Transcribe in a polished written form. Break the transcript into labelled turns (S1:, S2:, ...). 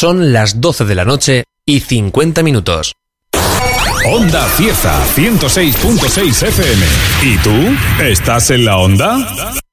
S1: Son las 12 de la noche y 50 minutos.
S2: Onda Cieza 106.6 FM. ¿Y tú? ¿Estás en la onda?